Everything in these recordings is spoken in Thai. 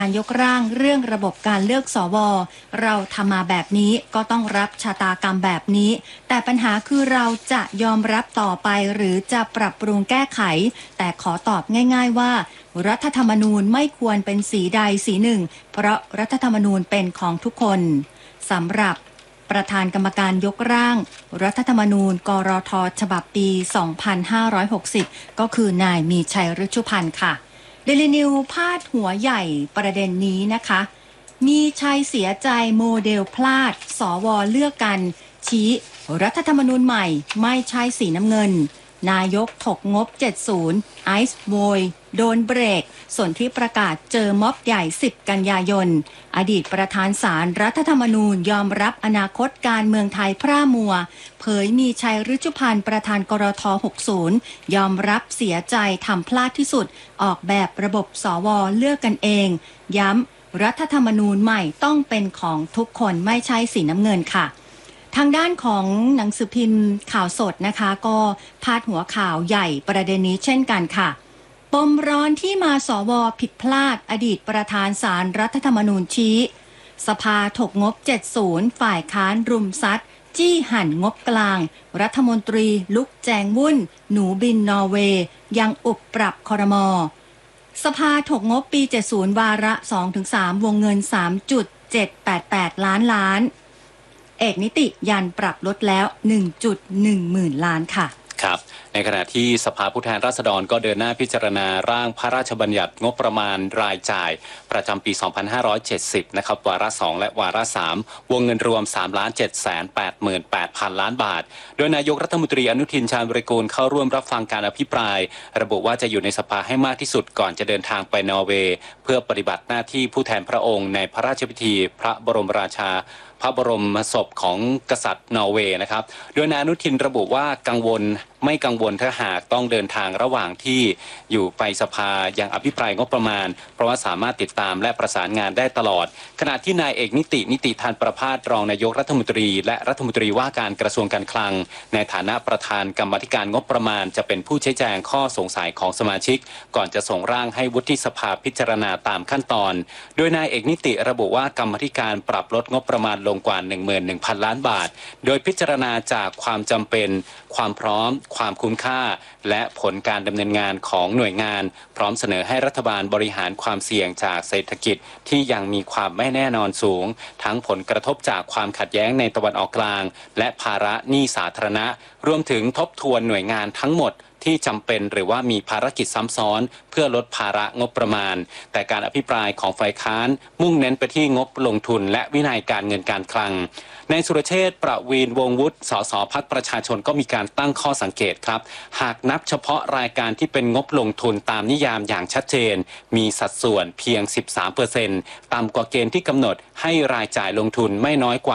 การยกร่างเรื่องระบบการเลือกสวเราทำมาแบบนี้ก็ต้องรับชะตากรรมแบบนี้แต่ปัญหาคือเราจะยอมรับต่อไปหรือจะปรับปรุงแก้ไขแต่ขอตอบง่ายๆว่ารัฐธรรมนูญไม่ควรเป็นสีใดสีหนึ่งเพราะรัฐธรรมนูญเป็นของทุกคนสำหรับประธานกรรมการยกร่างรัฐธรรมนูญกรท.ฉบับปี 2560 ก็คือนายมีชัยฤชุพันธ์ค่ะเดลินิวพาดหัวใหญ่ประเด็นนี้นะคะมีชัยเสียใจโมเดลพลาดสวเลือกกันชี้รัฐธรรมนูญใหม่ไม่ใช่สีน้ำเงินนายกถกงบ 70 ไอซ์โวยโดนเบรกส่วนที่ประกาศเจอม็อบใหญ่ 10 กันยายนอดีตประธานศาลรัฐธรรมนูญยอมรับอนาคตการเมืองไทยพร่ามัวเผยมีชัยฤชุพันธ์ประธานกรท. 60 ยอมรับเสียใจทำพลาดที่สุดออกแบบระบบสวเลือกกันเองย้ำรัฐธรรมนูญใหม่ต้องเป็นของทุกคนไม่ใช่สีน้ำเงินค่ะทางด้านของหนังสือพิมพ์ข่าวสดนะคะก็พาดหัวข่าวใหญ่ประเด็นนี้เช่นกันค่ะปมร้อนที่มาสวผิดพลาดอดีตประธานศาลรัฐธรรมนูญชี้สภาถกงบ 70 ฝ่ายค้านรุมซัดจี้หั่นงบกลางรัฐมนตรีลุกแจงวุ่นหนูบินนอร์เวย์ยังอุบปรับครม.สภาถกงบปี 70 วาระ 2-3 วงเงิน 3.788 ล้านเอกนิติยันปรับลดแล้ว 1.1 หมื่นล้านค่ะครับในขณะที่สภาผู้แทนราษฎรก็เดินหน้าพิจารณาร่างพระราชบัญญัติงบประมาณรายจ่ายประจำปี 2570 นะครับวาระ 2 และวาระ 3 วงเงินรวม 3,788,000 ล้านบาทโดยนายกรัฐมนตรีอนุทินชาญวิรากูลเข้าร่วมรับฟังการอภิปรายระบุว่าจะอยู่ในสภาให้มากที่สุดก่อนจะเดินทางไปนอร์เวย์เพื่อปฏิบัติหน้าที่ผู้แทนพระองค์ในพระราชพิธีพระบรมราชาพระบรมศพของกษัตริย์นอร์เวย์นะครับโดยนายอนุทินระบุว่าไม่กังวลถ้าหากต้องเดินทางระหว่างที่อยู่ไปสภายังอภิปรายงบประมาณเพราะว่าสามารถติดตามและประสานงานได้ตลอดขณะที่นายเอกนิติธานประภาสรองนายกรัฐมนตรีและรัฐมนตรีว่าการกระทรวงการคลังในฐานะประธานกรรมาธิการงบประมาณจะเป็นผู้ชี้แจงข้อสงสัยของสมาชิกก่อนจะส่งร่างให้วุฒิสภาพิจารณาตามขั้นตอนโดยนายเอกนิติระบุว่ากรรมาธิการปรับลดงบประมาณลงกว่า 11,000 ล้านบาทโดยพิจารณาจากความจำเป็นความพร้อมความคุ้มค่าและผลการดำเนินงานของหน่วยงานพร้อมเสนอให้รัฐบาลบริหารความเสี่ยงจากเศรษฐกิจที่ยังมีความไม่แน่นอนสูงทั้งผลกระทบจากความขัดแย้งในตะวันออกกลางและภาระหนี้สาธารณะรวมถึงทบทวนหน่วยงานทั้งหมดที่จำเป็นหรือว่ามีภารกิจซ้ำซ้อนเพื่อลดภาระงบประมาณแต่การอภิปรายของฝ่ายค้านมุ่งเน้นไปที่งบลงทุนและวินัยการเงินการคลังนายสุรเชษฐ์ประวีณวงศ์วุฒิสสพรรคประชาชนก็มีการตั้งข้อสังเกตครับหากนับเฉพาะรายการที่เป็นงบลงทุนตามนิยามอย่างชัดเจนมีสัดส่วนเพียง 13% ต่ำกว่าเกณฑ์ที่กำหนดให้รายจ่ายลงทุนไม่น้อยกว่า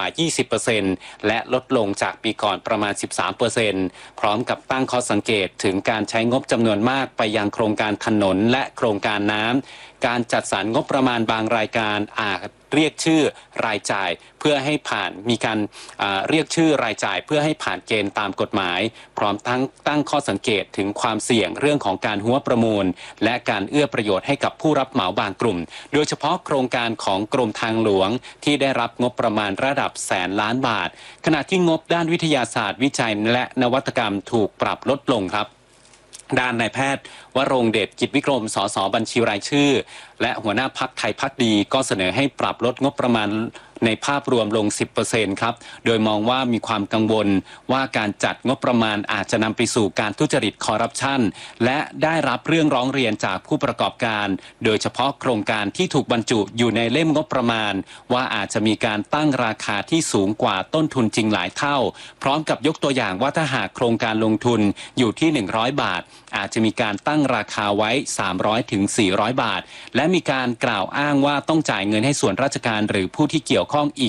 20% และลดลงจากปีก่อนประมาณ 13% พร้อมกับตั้งข้อสังเกตถึงการใช้งบจำนวนมากไปยังโครงการถนนและโครงการน้ำการจัดสรรงบประมาณบางรายการอาจเรียกชื่อรายจ่ายเพื่อให้ผ่านมีการเรียกชื่อรายจ่ายเพื่อให้ผ่านเกณฑ์ตามกฎหมายพร้อมตั้งข้อสังเกตถึงความเสี่ยงเรื่องของการหัวประมูลและการเอื้อประโยชน์ให้กับผู้รับเหมาบางกลุ่มโดยเฉพาะโครงการของกรมทางหลวงที่ได้รับงบประมาณระดับแสนล้านบาทขณะที่งบด้านวิทยาศาสตร์วิจัยและนวัตกรรมถูกปรับลดลงครับด้านนายแพทย์วรงค์เดชกิจวิกรมสสบัญชีรายชื่อและหัวหน้าพรรคไทยพักดีก็เสนอให้ปรับลดงบประมาณในภาพรวมลง 10% ครับโดยมองว่ามีความกังวลว่าการจัดงบประมาณอาจจะนำไปสู่การทุจริตคอร์รัปชันและได้รับเรื่องร้องเรียนจากผู้ประกอบการโดยเฉพาะโครงการที่ถูกบรรจุอยู่ในเล่มงบประมาณว่าอาจจะมีการตั้งราคาที่สูงกว่าต้นทุนจริงหลายเท่าพร้อมกับยกตัวอย่างว่าถ้าหากโครงการลงทุนอยู่ที่100 บาทอาจจะมีการตั้งราคาไว้300 ถึง 400 บาทและมีการกล่าวอ้างว่าต้องจ่ายเงินให้ส่วนราชการหรือผู้ที่เกี่ยวข้องอีก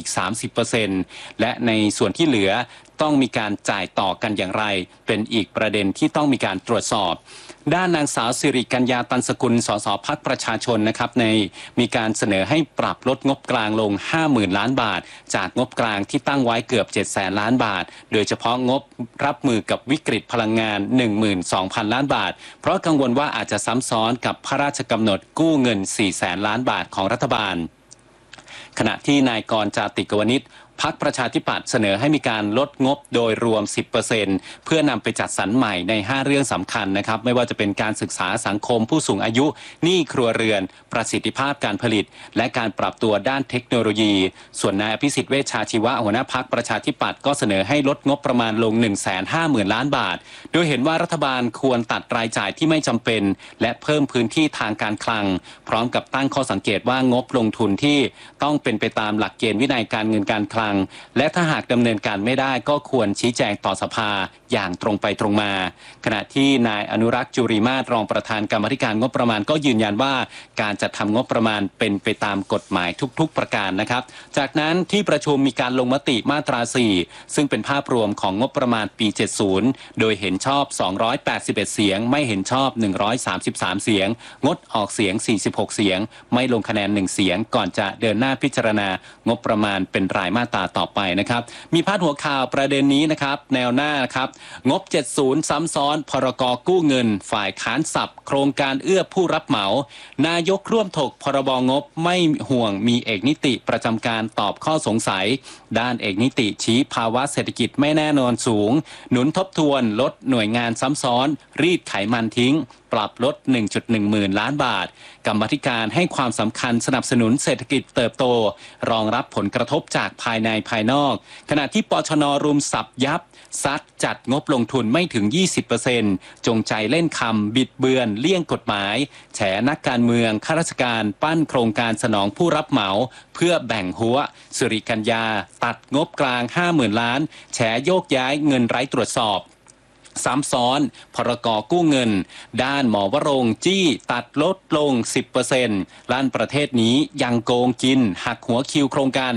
30% และในส่วนที่เหลือต้องมีการจ่ายต่อกันอย่างไรเป็นอีกประเด็นที่ต้องมีการตรวจสอบด้านนางสาวสิริกัญญาตันสกุลสสพรรคประชาชนนะครับมีการเสนอให้ปรับลดงบกลางลง 50,000 ล้านบาทจากงบกลางที่ตั้งไว้เกือบ 700,000 ล้านบาทโดยเฉพาะงบรับมือกับวิกฤตพลังงาน 12,000 ล้านบาทเพราะกังวลว่าอาจจะซ้ำซ้อนกับพระราชกำหนดกู้เงิน 400,000 ล้านบาทของรัฐบาลขณะที่นายกรณ์ จาติกวณิชพรรคประชาธิปัตย์เสนอให้มีการลดงบโดยรวม 10% เพื่อนำไปจัดสรรใหม่ใน 5 เรื่องสำคัญนะครับไม่ว่าจะเป็นการศึกษาสังคมผู้สูงอายุหนี้ครัวเรือนประสิทธิภาพการผลิตและการปรับตัวด้านเทคโนโลยีส่วนนายอภิสิทธิ์เวชชาชีวะหัวหน้าพรรคประชาธิปัตย์ก็เสนอให้ลดงบประมาณลง 150,000 ล้านบาทโดยเห็นว่ารัฐบาลควรตัดรายจ่ายที่ไม่จำเป็นและเพิ่มพื้นที่ทางการคลังพร้อมกับตั้งข้อสังเกตว่างบลงทุนที่ต้องเป็นไปตามหลักเกณฑ์วินัยการเงินการคลังและถ้าหากดำเนินการไม่ได้ก็ควรชี้แจงต่อสภาอย่างตรงไปตรงมาขณะที่นายอนุรักษ์จุริมาศรองประธานกรรมาธิการงบประมาณก็ยืนยันว่าการจัดทำงบประมาณเป็นไปตามกฎหมายทุกๆประการนะครับจากนั้นที่ประชุมมีการลงมติมาตรา 4ซึ่งเป็นภาพรวมของงบประมาณปี 70โดยเห็นชอบ 281 เสียงไม่เห็นชอบ 133 เสียงงดออกเสียง 46 เสียงไม่ลงคะแนน 1 เสียงก่อนจะเดินหน้าพิจารณางบประมาณเป็นรายมาตราต่อไปนะครับมีพาดหัวข่าวประเด็นนี้นะครับแนวหน้าครับงบ 70 ซ้ำซ้อนพรก.กู้เงินฝ่ายค้านสับโครงการเอื้อผู้รับเหมานายกร่วมถกพรบงบไม่ห่วงมีเอกนิติประจำการตอบข้อสงสัยด้านเอกนิติชี้ภาวะเศรษฐกิจไม่แน่นอนสูงหนุนทบทวนลดหน่วยงานซ้ำซ้อนรีดไขมันทิ้งปรับลด 1.1 หมื่นล้านบาทกรรมาธิการให้ความสำคัญสนับสนุนเศรษฐกิจเติบโตรองรับผลกระทบจากภายในภายนอกขณะที่ปชน.รุมสับยับซัดจัดงบลงทุนไม่ถึง 20% จงใจเล่นคำบิดเบือนเลี่ยงกฎหมายแฉนักการเมืองข้าราชการปั้นโครงการสนองผู้รับเหมาเพื่อแบ่งหัวสิริกัญญาตัดงบกลาง 50,000 ล้านแฉโยกย้ายเงินไร้ตรวจสอบซ้ำซ้อนพรก.กู้เงินด้านหมอวรงค์จี้ตัดลดลง 10% ล้านประเทศนี้ยังโกงกินหักหัวคิวโครงการ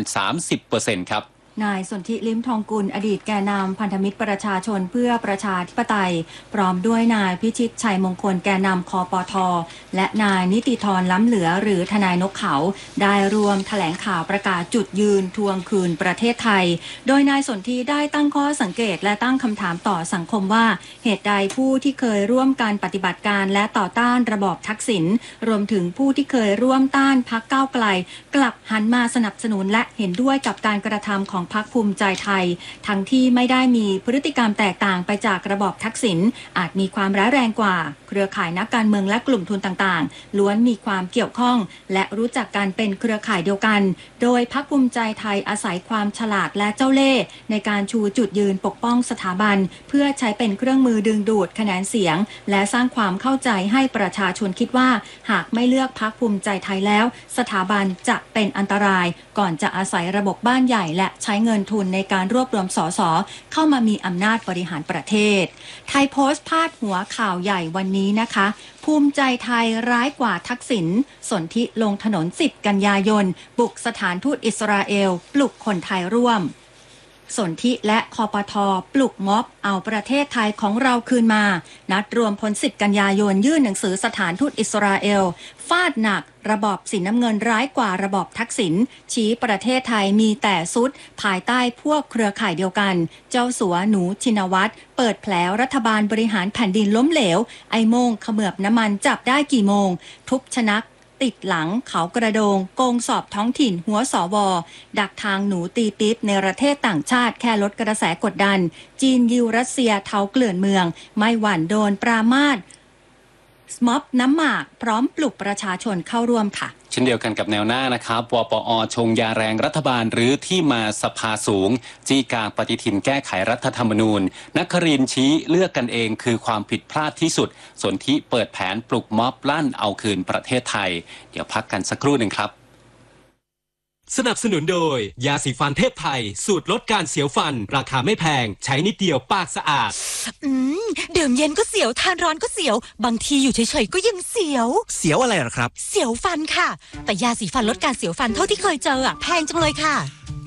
30% ครับนายสนธิลิ้มทองกุลอดีตแกนนำพันธมิตรประชาชนเพื่อประชาธิปไตยพร้อมด้วยนายพิชิตชัยมงคลแกนนำคปท.และนายนิติธรล้ำเหลือหรือทนายนกเขาได้รวมแถลงข่าวประกาศจุดยืนทวงคืนประเทศไทยโดยนายสนธิได้ตั้งข้อสังเกตและตั้งคำถามต่อสังคมว่าเหตุใดผู้ที่เคยร่วมการปฏิบัติการและต่อต้านระบอบทักษิณรวมถึงผู้ที่เคยร่วมต้านพรรคก้าวไกลกลับหันมาสนับสนุนและเห็นด้วยกับการกระทำของพรรคภูมิใจไทยทั้งที่ไม่ได้มีพฤติกรรมแตกต่างไปจากระบอบทักษิณอาจมีความร้ายแรงกว่าเครือข่ายนักการเมืองและกลุ่มทุนต่างๆล้วนมีความเกี่ยวข้องและรู้จักกันเป็นเครือข่ายเดียวกันโดยพรรคภูมิใจไทยอาศัยความฉลาดและเจ้าเล่ห์ในการชูจุดยืนปกป้องสถาบันเพื่อใช้เป็นเครื่องมือดึงดูดคะแนนเสียงและสร้างความเข้าใจให้ประชาชนคิดว่าหากไม่เลือกพรรคภูมิใจไทยแล้วสถาบันจะเป็นอันตรายก่อนจะอาศัยระบบบ้านใหญ่และใช้เงินทุนในการรวบรวมสสเข้ามามีอำนาจบริหารประเทศไทยโพสต์พาดหัวข่าวใหญ่วันนี้นะคะภูมิใจไทยร้ายกว่าทักษิณสนธิลงถนน10 กันยายนบุกสถานทูตอิสราเอลปลุกคนไทยร่วมสนธิและคปท.ปลุกม็อบเอาประเทศไทยของเราคืนมานัดรวมพล10 กันยายนยื่นหนังสือสถานทูตอิสราเอลฟาดหนักระบอบสีน้ำเงินร้ายกว่าระบอบทักษิณชี้ประเทศไทยมีแต่ซุดภายใต้พวกเครือข่ายเดียวกันเจ้าสัวหนูชินวัตรเปิดแผลรัฐบาลบริหารแผ่นดินล้มเหลวไอโม่งเขมือบน้ำมันจับได้กี่โมงทุบชนักติดหลังเขากระโดงโกงสอบท้องถิ่นหัวสวดักทางหนูตีปิ๊บในประเทศต่างชาติแค่ลดกระแสกดดันจีนยิวรัสเซียเทาเกลื่อนเมืองไม่หวั่นโดนปรามาสม็อบน้ำหมากพร้อมปลุกประชาชนเข้าร่วมค่ะเช่นเดียวกันกับแนวหน้านะครับวปอ.ชงยาแรงรัฐบาลหรือที่มาสภาสูงจี้กางปฏิทินแก้ไขรัฐธรรมนูญนครินทร์ชี้เลือกกันเองคือความผิดพลาดที่สุดสนธิเปิดแผนปลุกม็อบลั่นเอาคืนประเทศไทยเดี๋ยวพักกันสักครู่หนึ่งครับสนับสนุนโดยยาสีฟันเทพไทยสูตรลดการเสียวฟันราคาไม่แพงใช้นิดเดียวปากสะอาดดื่มเย็นก็เสียวทานร้อนก็เสียวบางทีอยู่เฉยๆก็ยังเสียวอะไรหรอครับเสียวฟันค่ะแต่ยาสีฟันลดการเสียวฟันเท่าที่เคยเจอแพงจังเลยค่ะ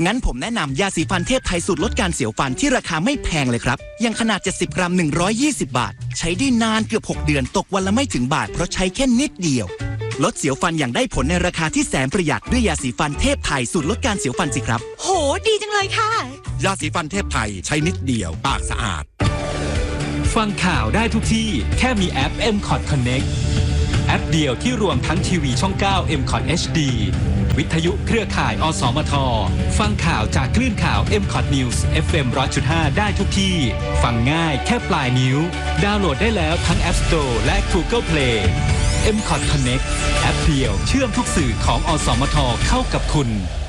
งั้นผมแนะนำยาสีฟันเทพไทยสูตรลดการเสียวฟันที่ราคาไม่แพงเลยครับอย่างขนาด70 กรัม120 บาทใช้ได้นานเกือบ6 เดือนตกวันละไม่ถึงบาทเพราะใช้แค่นิดเดียวลดเสียวฟันอย่างได้ผลในราคาที่แสนประหยัดด้วยยาสีฟันเทพไทยสูตรลดการเสียวฟันสิครับโหดีจังเลยค่ะยาสีฟันเทพไทยใช้นิดเดียวปากสะอาดฟังข่าวได้ทุกที่แค่มีแอป MCOT Connect แอปเดียวที่รวมทั้งทีวีช่อง 9 MCOT HD วิทยุเครือข่ายอสมทฟังข่าวจากคลื่นข่าว MCOT News FM 100.5 ได้ทุกที่ฟังง่ายแค่ปลายนิ้วดาวน์โหลดได้แล้วทั้ง App Store และ Google Play MCOT Connect แอปเดียวเชื่อมทุกสื่อของอสมทเข้ากับคุณ